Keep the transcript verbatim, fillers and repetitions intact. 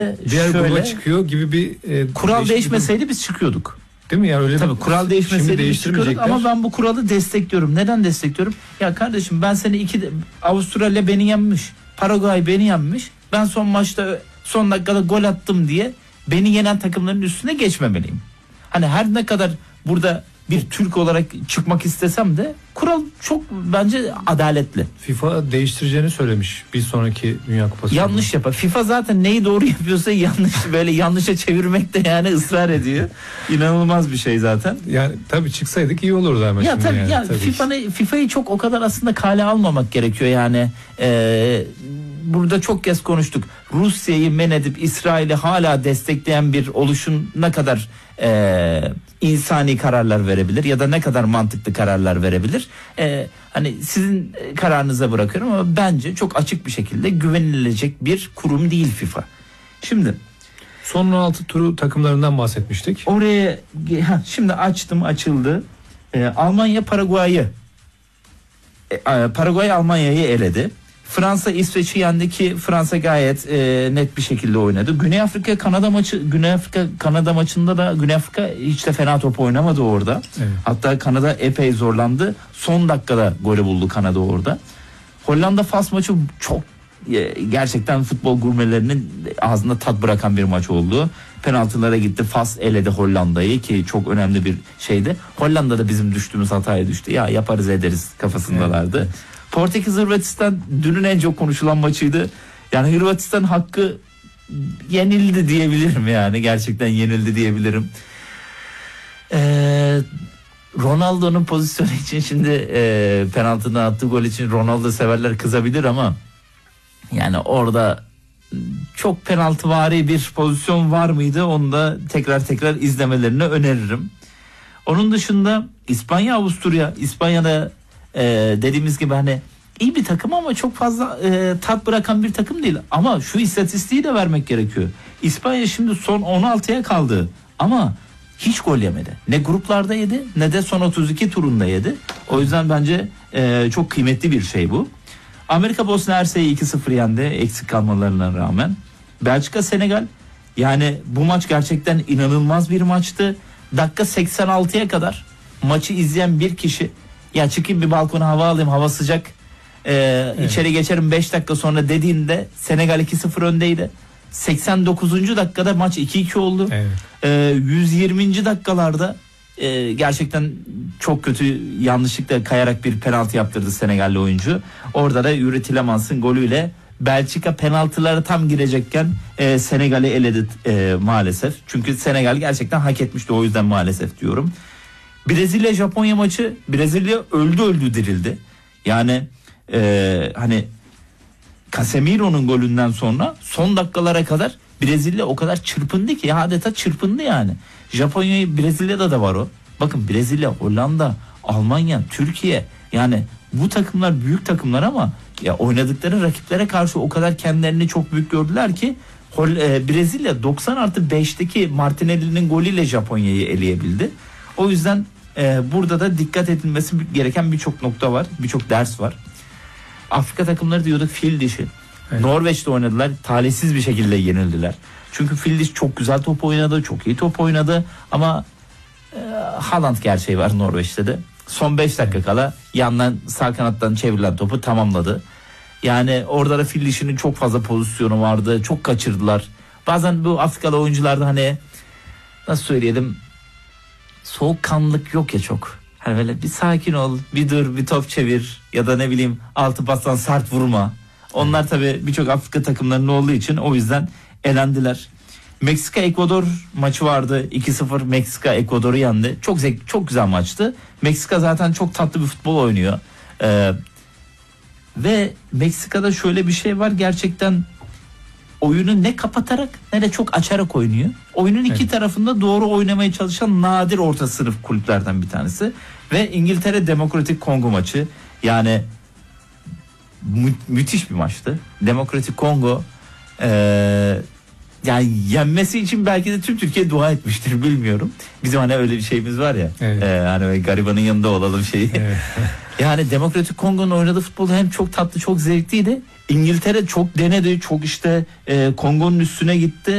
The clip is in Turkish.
diğer şöyle, gruba çıkıyor gibi bir e, kural değişmeseydi biz çıkıyorduk. Değil mi ya, öyle Tabii bir, kural değişmeseydi biz çıkıyorduk ama ben bu kuralı destekliyorum. Neden destekliyorum? Ya kardeşim, ben seni iki Avustralya beni yenmiş. Paraguay beni yenmiş. Ben son maçta son dakikada gol attım diye beni yenen takımların üstüne geçmemeliyim. Hani her ne kadar burada bir Türk olarak çıkmak istesem de kural çok bence adaletli. FIFA değiştireceğini söylemiş bir sonraki Dünya Kupası. Yanlış yapar. FIFA zaten neyi doğru yapıyorsa yanlış böyle yanlışa çevirmekte yani ısrar ediyor. İnanılmaz bir şey zaten. Yani tabii çıksaydık iyi olurdu ama ya şimdi tabii, yani. Ya tabii FIFA'yı FIFA'yı çok o kadar aslında kale almamak gerekiyor yani. Ee, burada çok kez konuştuk. Rusya'yı men edip İsrail'i hala destekleyen bir oluşum ne kadar e, insani kararlar verebilir ya da ne kadar mantıklı kararlar verebilir. E, hani sizin kararınıza bırakıyorum ama bence çok açık bir şekilde güvenilecek bir kurum değil FIFA. Şimdi son on altı turu takımlarından bahsetmiştik. Oraya ha, şimdi açtım, açıldı. E, Almanya Paraguay'ı e, Paraguay Almanya'yı eledi. Fransa İsveç'i yendi ki Fransa gayet e, net bir şekilde oynadı. Güney Afrika Kanada maçı Güney Afrika Kanada maçında da Güney Afrika hiç de fena top oynamadı orada. Evet. Hatta Kanada epey zorlandı. Son dakikada golü buldu Kanada orada. Hollanda Fas maçı çok e, gerçekten futbol gurmelerinin ağzında tat bırakan bir maç oldu. Penaltılara gitti. Fas eledi Hollanda'yı ki çok önemli bir şeydi. Hollanda da bizim düştüğümüz hataya düştü. Ya yaparız ederiz kafasındalardı. Evet. Portekiz Hırvatistan dünün en çok konuşulan maçıydı. Yani Hırvatistan hakkı yenildi diyebilirim yani. Gerçekten yenildi diyebilirim. Ee, Ronaldo'nun pozisyonu için şimdi e, penaltıdan attığı gol için Ronaldo severler kızabilir ama yani orada çok penaltıvari bir pozisyon var mıydı? Onu da tekrar tekrar izlemelerini öneririm. Onun dışında İspanya Avusturya, İspanya'da Ee, dediğimiz gibi hani iyi bir takım ama çok fazla e, tat bırakan bir takım değil. Ama şu istatistiği de vermek gerekiyor. İspanya şimdi son on altıya kaldı ama hiç gol yemedi. Ne gruplarda yedi ne de son otuz iki turunda yedi. O yüzden bence e, çok kıymetli bir şey bu. Amerika Bosna Hersek'i iki sıfır yendi eksik kalmalarına rağmen. Belçika Senegal, yani bu maç gerçekten inanılmaz bir maçtı. Dakika seksen altıya kadar maçı izleyen bir kişi, ya çıkayım bir balkona hava alayım, hava sıcak, ee, evet. içeri geçerim beş dakika sonra dediğinde Senegal iki sıfır öndeydi. seksen dokuzuncu dakikada maç iki iki oldu. Evet. Ee, yüz yirminci dakikalarda e, gerçekten çok kötü yanlışlıkla kayarak bir penaltı yaptırdı Senegalli oyuncu. Orada da Yuri Tillemans'ın golüyle Belçika penaltıları tam girecekken e, Senegal'i eledi e, maalesef. Çünkü Senegal gerçekten hak etmişti, o yüzden maalesef diyorum. Brezilya Japonya maçı, Brezilya öldü öldü dirildi. Yani e, hani Casemiro'nun golünden sonra son dakikalara kadar Brezilya o kadar çırpındı ki, adeta çırpındı yani. Japonya'yı, Brezilya'da da var o. Bakın Brezilya, Hollanda, Almanya, Türkiye, yani bu takımlar büyük takımlar ama ya oynadıkları rakiplere karşı o kadar kendilerini çok büyük gördüler ki Brezilya doksan artı beşteki Martinelli'nin golüyle Japonya'yı eleyebildi. O yüzden e, burada da dikkat edilmesi gereken birçok nokta var, birçok ders var. Afrika takımları diyorduk, fil dişi. Evet. Norveç'te oynadılar, talihsiz bir şekilde yenildiler. Çünkü fil dişi çok güzel top oynadı, çok iyi top oynadı ama e, Haaland gerçeği var Norveç'te de. Son beş dakika kala yandan sağ kanattan çevrilen topu tamamladı. Yani orada da fil dişinin çok fazla pozisyonu vardı, çok kaçırdılar. Bazen bu Afrikalı oyuncularda hani nasıl söyleyelim, soğukkanlılık yok ya çok. Hani böyle bir sakin ol, bir dur, bir top çevir ya da ne bileyim altı pastan sert vurma. Onlar tabii birçok Afrika takımlarının olduğu için o yüzden elendiler. Meksika Ekvador maçı vardı. iki sıfır Meksika Ekvador'u yendi. Çok zevk, çok güzel maçtı. Meksika zaten çok tatlı bir futbol oynuyor. Ee, ve Meksika'da şöyle bir şey var, gerçekten oyunu ne kapatarak ne de çok açarak oynuyor. Oyunun iki evet. tarafında doğru oynamaya çalışan nadir orta sınıf kulüplerden bir tanesi. Ve İngiltere Demokratik Kongo maçı, yani mü- müthiş bir maçtı. Demokratik Kongo ee, yani yenmesi için belki de tüm Türkiye dua etmiştir, bilmiyorum. Bizim hani öyle bir şeyimiz var ya, evet. e, hani garibanın yanında olalım şeyi. Evet. Yani Demokratik Kongo'nun oynadığı futbol hem çok tatlı, çok zevkliydi. İngiltere çok denedi, çok işte e, Kongo'nun üstüne gitti.